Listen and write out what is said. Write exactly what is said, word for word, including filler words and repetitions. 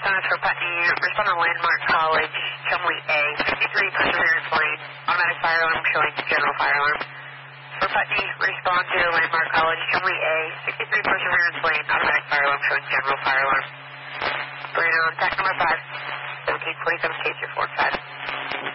Respondents for Putney, respond to Landmark College, Chumley A, fifty-three Perseverance Lane, automatic fire alarm showing general fire alarm. For Putney, respond to Landmark College, Chumley A, sixty-three Perseverance Lane, automatic fire alarm showing general fire alarm. Bring on tack number five, seventeen forty-seven K two four five.